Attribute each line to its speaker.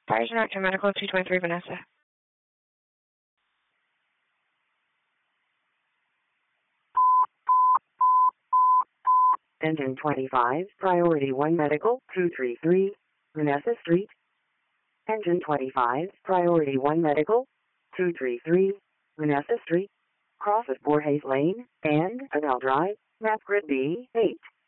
Speaker 1: Fires and Actor Medical 223 Vanessa.
Speaker 2: Engine 25, Priority 1 Medical 233, Vanessa Street. Engine 25, Priority 1 Medical 233, Vanessa Street. Crosses Borges Lane and Adele Drive, map grid B8.